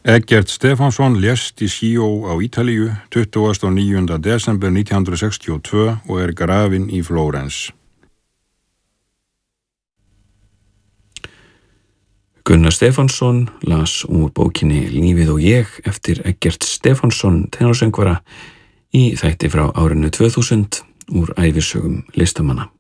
Eggert Stefánsson lést í Scio á Ítalíu 29. desember 1962 og grafinn í Flórens. Gunnar Stefánsson las úr bókinni Lífið og ég eftir Eggert Stefánsson tenorsöngvara í þætti frá árinu 2000 úr ævisögum listamanna.